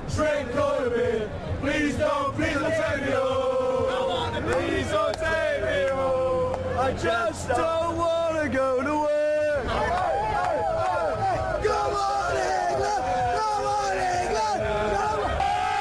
Drink all of it. Please don't take me home. Please don't take me home. I just don't want to go to work. Come on, England! Come on, England! Come on!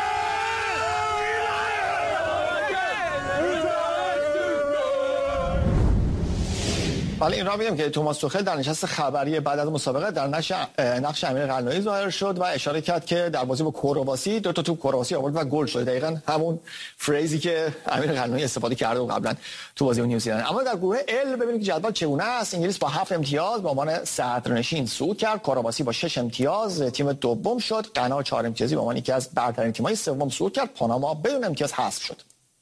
ولی این را بگم که توماس توخل در نشست خبری بعد از مسابقه در نقش امیر قلعه‌ای ظاهر شد و اشاره کرد که در بازی با کرواسی 2 تا توپ کرواسی آورد و گل شد. دقیقاً همون فریزی که امیر قلعه‌ای استفاده کرده و قبلا تو بازی با نیوزیلند. اما در گروه ال ببینید که جدول چگونه است. انگلیس با 7 امتیاز به عنوان صدرنشین صعود کرد. کرواسی با 6 امتیاز تیم دوم شد. غنا 4 امتیازی به عنوان یکی از برترین تیم‌های سوم صعود کرد. پاناما بدون امتیاز حذف شد.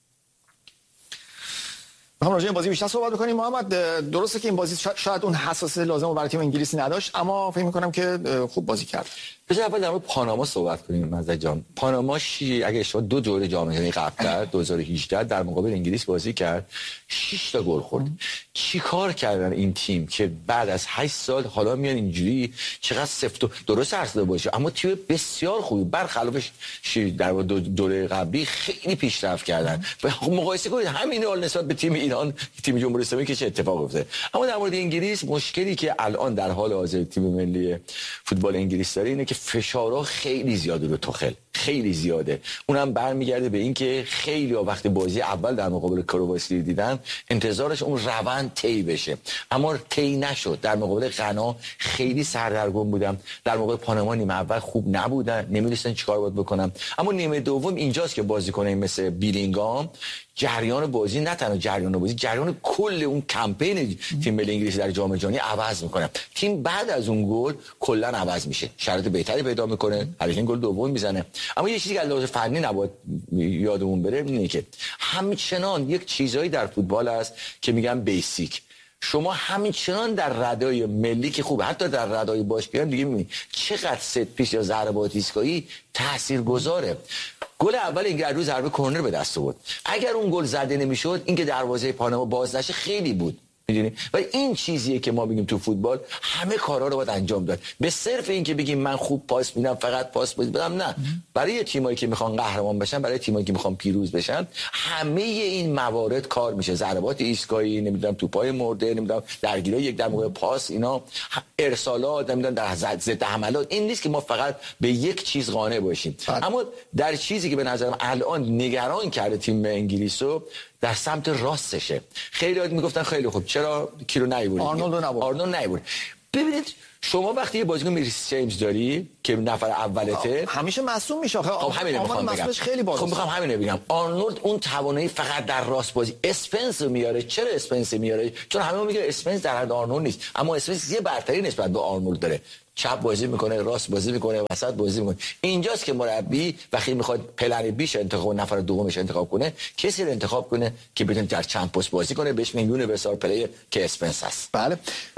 ما راجع به بازی بیشتر صحبت بکنیم. محمد، درسته که این بازی شاید اون حساسیت لازم رو برای تیم انگلیسی نداشت، اما فکر می‌کنم که خوب بازی کرد. بذار اول در مورد پاناما صحبت کنیم. مزه جان، پاناما اگه اشتباه 2 دوره جام جهانی قبل کرد 2018 در مقابل انگلیس بازی کرد، 6 تا گل خورد. چیکار کردن این تیم که بعد از 8 سال حالا میان اینجوری چقدر سفت و درست ارزده باشه، اما تیم بسیار خوبی برخلاف در دوره قبلی خیلی پیشرفت کردن. مقایسه کنید همین حال نسبت به تیم ایران، تیم جمهوری اسلامی که چه اتفاق افتاده. اما در مورد انگلیس مشکلی که الان در حال حاضر تیم ملی فوتبال انگلیس داره اینه که فشارها خیلی زیاده رو توخل، خیلی زیاده. اونم برمیگرده به این که خیلی وقت بازی اول در مقابل کرواسی دیدن انتظارش اون روند طی بشه، اما طی نشد. در مقابل غنا خیلی سردرگم بودم، در مقابل پاناما نیمه اول خوب نبودن، نمی‌دونستن چیکار باید بکنن. اما نیمه دوم اینجاست که بازیکنای مثل بیلینگام جریان بازی، نه تنها جریان بازی، جریان کل اون کمپین تیم ملی انگلیس در جام جهانی عوض میکنه. تیم بعد از اون گل کلا عوض میشه، شرایط بهتری پیدا میکنه، هریکین گل دوم میزنه. اما یه چیزی که از لحاظ فنی نباید یادمون بره اینه که همچنان یک چیزایی در فوتبال هست که میگن بیسیک. شما همچنان در ردای ملی که خوبه، حتی در ردای باشگاهی هم دیگه میبینید چقدر ست پیس یا ضربات ایستگاهی تاثیرگذاره. گل اول انگلیس روز ضربه کرنر به دست آورد. اگر اون گل زده نمیشد اینکه دروازه پاناما باز نشه خیلی بود، میدونی. و این چیزیه که ما بگیم تو فوتبال همه کارا رو باید انجام داد. به صرف این که بگیم من خوب پاس میدم، فقط پاس بدم، نه. برای تیمایی که میخوان قهرمان بشن، برای تیمایی که میخوان پیروز بشن، همه این موارد کار میشه. ضربات ایستگاهی، نمیدونم توپای مرده، نمیدونم درگیری یک در موقع پاس، اینا ارسالات، نمیدونم در ضد حملات. این نیست که ما فقط به یک چیز قانع باشیم. اما در چیزی که به نظرم الان نگران کرده تیم انگلیسو در سمت راستشه. خیلی ها میگفتن خیلی خوب چرا کیلو نیوردی؟ آرنولد نیورد. ببینید شما وقتی یه بازیکن ریس جیمز داری که نفر اولته همیشه معصوم میشه. خب همین میخوام بگم. خیلی بالاست. خب میخوام همین رو بگم. آرنولد اون توانایی فقط در راست بازی. اسپنس میاره. چرا اسپنس میاره؟ چون همه میگن اسپنس در حد آرنولد نیست، اما اسپنس یه برتری نسبت به آرنولد داره. چپ بازی میکنه، راست بازی میکنه، وسط بازی میکنه. اینجاست که مربی وقتی میخواد پلن بیش انتخاب نفر دومش انتخاب کنه، کسی رو انتخاب کنه که بتونه در چند پست بازی کنه، بهش میگن یونیورسال پلیر که اسپنس است. بله.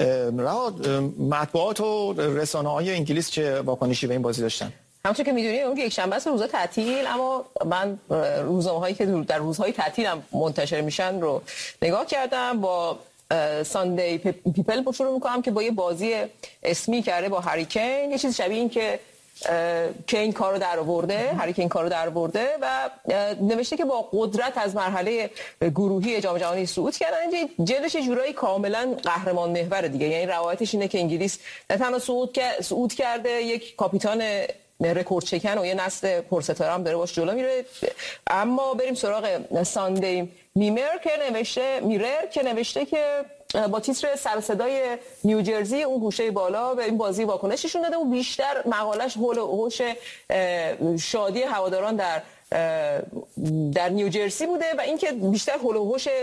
مطبوعات و رسانه‌های انگلیس چه واکنشی به این بازی داشتن؟ همونطور که میدونید اون یک شنبه است، روزا تعطیل، اما من روزنامه‌هایی که در روزهای تعطیل هم منتشر میشن رو نگاه کردم. با ساندی پیپل شروع میکنم که با یه بازی اسمی کرده با هریکین، یه چیز شبیه این که کین کارو در آورده، هریکین کارو در آورده و نوشته که با قدرت از مرحله گروهی جام جهانی صعود کردن. جلش یه جورایی کاملا قهرمان محور دیگه، یعنی روایتش اینه که انگلیس نه تنها صعود کرده، یک کاپیتان رکورد چکن و یه نسل پرستاره هم داره باش جلو میره. اما بریم سراغ ساندی میرر که نوشته که با تیتر سر صدای نیوجرسی اون گوشه بالا به این بازی واکنششون داده و بیشتر مقالش حول و حوش شادی هواداران در نیوجرسی بوده و اینکه بیشتر حول و حوش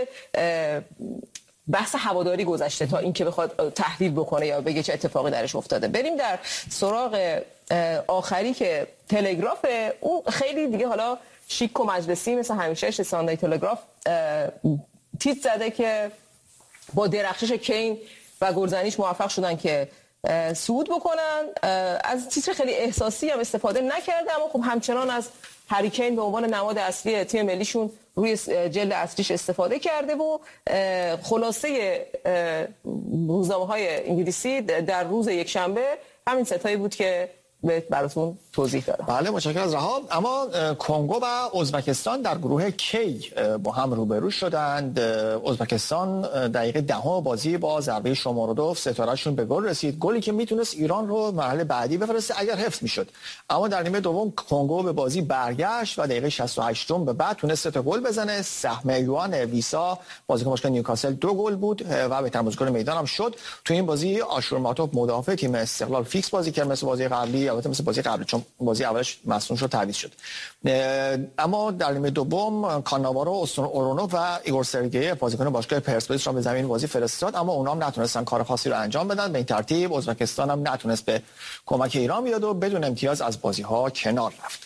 بحث هواداری گذشته تا اینکه بخواد تحلیل بکنه یا بگه چه اتفاقی درش افتاده. بریم در سراغ آخری که تلگراف، اون خیلی دیگه حالا شیک و مجلسی مثل همیشه. ساندی تلگراف تیتر زده که با درخشش کین و گلزنیش موفق شدن که صعود بکنن. از تیتر خیلی احساسی هم استفاده نکرده، اما خب همچنان از هریکین به عنوان نماد اصلی تیم ملیشون روی جلد اصلیش استفاده کرده و خلاصه روزنامه‌های انگلیسی در روز یکشنبه همین ستایی بود که براتون توضیح دادم. بله متشکرم از رها. اما کنگو و ازبکستان در گروه کی با هم روبرو شدند. ازبکستان دقیقه 10 بازی با ضربه شماره 2 ستارهشون به گل رسید، گلی که میتونست ایران رو مرحله بعدی بفرسته اگر حفظ میشد. اما در نیمه دوم کنگو به بازی برگشت و دقیقه 68 به بعد تونست تا گل بزنه. سهم یوان ویسا بازیکن باشگاه نیوکاسل 2 گل بود و بهترین بازیکن میدان هم شد. تو این بازی آشور ماتوف مدافع تیم استقلال فیکس بازی کرد مثل بازی قبلی، البته مثل بازی قبلی چون بازی اولش مصدوم شد تعویض شد. اما در نیمه دوم کاناوارو اورونو و ایگور سرگییف بازیکن باشگاه پرسپولیس را به زمین بازی فرستاد، اما اونها هم نتونستن کار خاصی رو انجام بدن. به این ترتیب ازبکستان هم نتونست به کمک ایران بیاد و بدون امتیاز از بازی‌ها کنار رفت.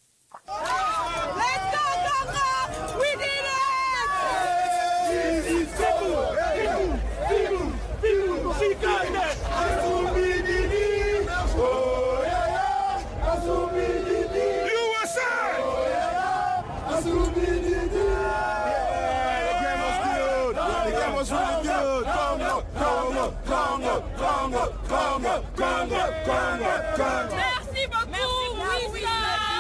Merci beaucoup, Wissa.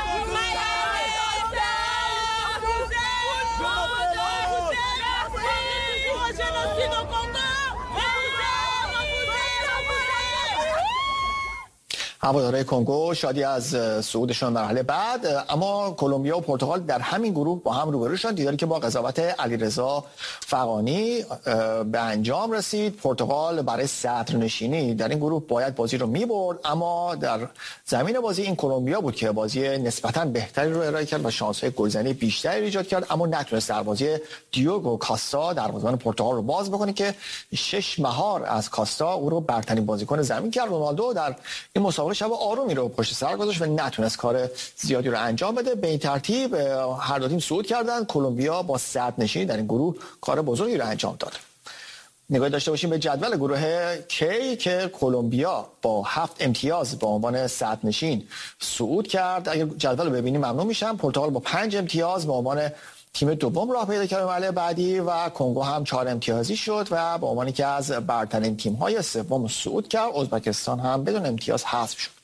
هوادارهای کنگو شادی از صعودشون مرحله بعد. اما کلمبیا و پرتغال در همین گروه با هم روبرو شدن، دیداری که با قضاوت علیرضا فغانی به انجام رسید. پرتغال برای صدرنشینی در این گروه باید بازی رو می‌برد، اما در زمین بازی این کلمبیا بود که بازی نسبتاً بهتری رو ارائه کرد و شانس‌های گلزنی بیشتری ایجاد کرد، اما نتونست دروازه دیوگو کاستا دروازه‌بان پرتغال رو باز بکنه که 6 مهار از کاستا او رو برترین بازیکن زمین کرد. رونالدو در این مسابقه شب آرومی رو پشت سر گذاشت و نتونست کار زیادی رو انجام بده. به این ترتیب هر دو تیم صعود کردند. کلمبیا با صدرنشینی در این گروه کار بزرگی رو انجام داد. نگاهی داشته باشیم به جدول گروه کی که کلمبیا با 7 امتیاز به عنوان صدرنشین صعود کرد. اگر جدول رو ببینیم ممنون میشم. پرتغال با 5 امتیاز به عنوان تیم دوم راه پیدا کرد به مرحله بعدی و کنگو هم 4 امتیازی شد و به عنوان یکی از برترین تیم‌های سوم صعود کرد. ازبکستان هم بدون امتیاز حذف شد.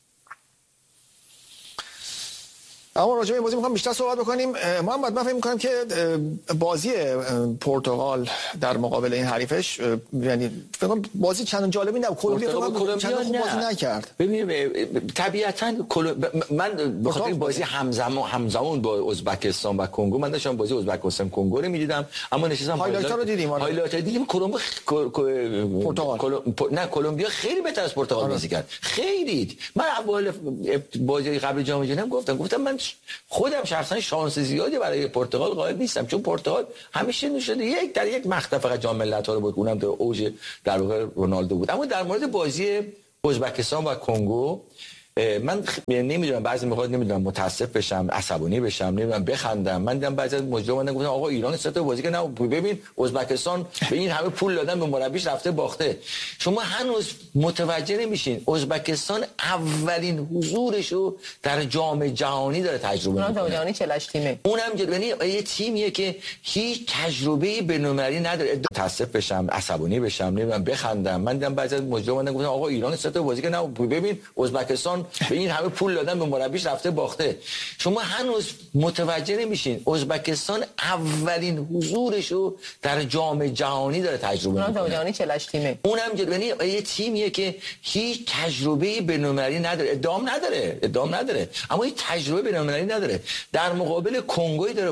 اما راجع به این بازی می‌خوام بیشتر صحبت بکنیم. محمد من فکر می‌کنم که بازی پرتغال در مقابل این حریفش یعنی فکر کنم بازی چندان جالبی نبود. کلمبیا چندان خوب بازی نکرد. ببینید طبیعتاً من به خاطر بازی همزمان با ازبکستان و کنگو من داشتم بازی ازبکستان کنگو رو می‌دیدم، اما نشستم هایلایت رو دیدیم. هایلایت دیدیم. کلمبیا خیلی بهتر از پرتغال بازی کرد. خیلی من اول بازی قبل جام جهانی گفتم من خودم شخصا شانس زیادی برای پرتغال قائل نیستم، چون پرتغال همیشه نشده در یک مقطع فقط جام ملت‌ها رو بود، اونم در اوج در واقع رونالدو بود. اما در مورد بازی ازبکستان و کنگو من نمیدونم، بعضی موقع نمیدونم متاسف بشم، عصبانی بشم، نمیدونم بخندم. من دیدم بعضی از مجریمان گفتن آقا ایران سه تا بازی که نه ببین ازبکستان به این همه پول دادن به مربیش رفته باخته. شما هنوز متوجه نمیشین ازبکستان اولین حضورش رو در جام جهانی داره تجربه می‌کنه. جام جهانی 48 تیمه. اونم یعنی یه تیمیه که هیچ تجربه بین‌المللی نداره. متاسف بشم، عصبانی بشم، نمیدونم بخندم. من دیدم بعضی از مجریمان گفتن آقا ایران سه تا بازی که نه ببین ازبکستان به این همه پول دادن به مربیش رفته باخته. شما هنوز متوجه نمیشین ازبکستان اولین حضورش رو در جام جهانی داره تجربه می‌کنه. جام جهانی 48 تیمه. اونم یعنی یه تیمیه که هیچ تجربه بین‌المللی نداره. ادعا نداره اما هیچ تجربه بین‌المللی نداره. در مقابل کنگوی داره